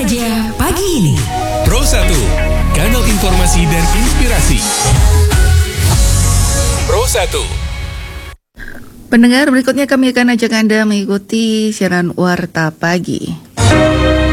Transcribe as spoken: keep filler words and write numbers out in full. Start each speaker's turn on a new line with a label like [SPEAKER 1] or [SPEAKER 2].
[SPEAKER 1] saja pagi ini.
[SPEAKER 2] Pro satu, kanal informasi dan inspirasi. Pro satu.
[SPEAKER 3] Pendengar, berikutnya kami akan ajak Anda mengikuti siaran Warta Pagi.